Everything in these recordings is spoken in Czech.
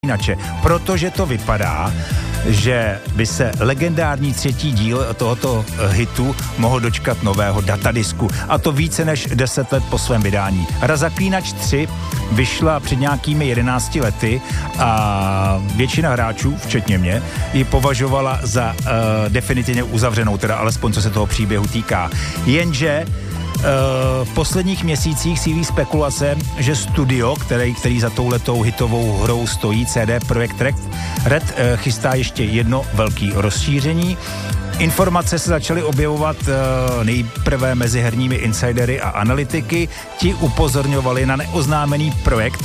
Zaklínače, protože to vypadá, že by se legendární 3. díl tohoto hitu mohl dočkat nového datadisku. A to více než 10 let po svém vydání. Hra Zaklínač 3 vyšla před nějakými 11 lety a většina hráčů, včetně mě, ji považovala za definitivně uzavřenou, teda alespoň co se toho příběhu týká. Jenže v posledních měsících sílí spekulace, že studio, který za touhletou hitovou hrou stojí, CD Projekt Red, chystá ještě jedno velké rozšíření. Informace se začaly objevovat nejprve mezi herními insidery a analytiky. Ti upozorňovali na neoznámený projekt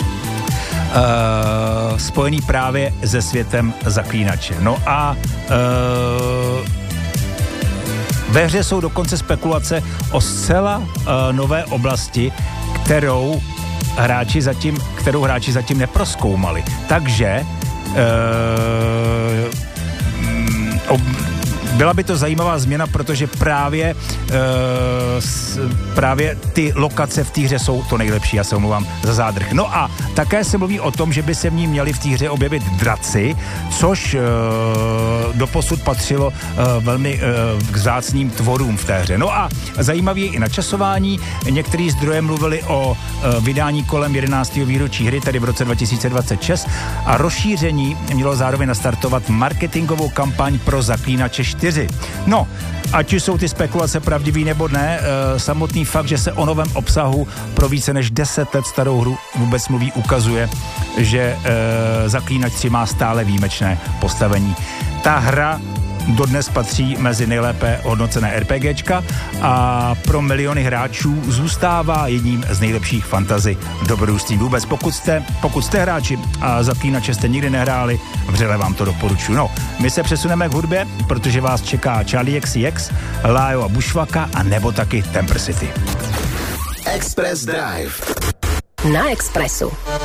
spojený právě se světem Zaklínače. No a ve hře jsou dokonce spekulace o zcela nové oblasti, kterou hráči zatím neprozkoumali. Takže byla by to zajímavá změna, protože právě ty lokace v té hře jsou to nejlepší, já se omlouvám za zádrh. No a také se mluví o tom, že by se v ní měli v té hře objevit draci, což doposud patřilo velmi k vzácným tvorům v té hře. No a zajímavé je i načasování. Některý zdroje mluvili o vydání kolem 11. výročí hry, tedy v roce 2026, a rozšíření mělo zároveň nastartovat marketingovou kampaň pro Zaklínače 4. No, ať už jsou ty spekulace pravdivý nebo ne, samotný fakt, že se o novém obsahu pro více než 10 let starou hru vůbec mluví, ukazuje, že Zaklínač 3 má stále výjimečné postavení. Ta hra dodnes patří mezi nejlépe hodnocené RPGčka a pro miliony hráčů zůstává jedním z nejlepších fantasy dobrodružství vůbec. Pokud jste hráči a Zaklínače jste nikdy nehráli, vřele vám to doporučuji. No, my se přesuneme k hudbě, protože vás čeká Charlie XCX, Lájo a Bushwacka a nebo taky Temper City. Express Drive. Na Expressu.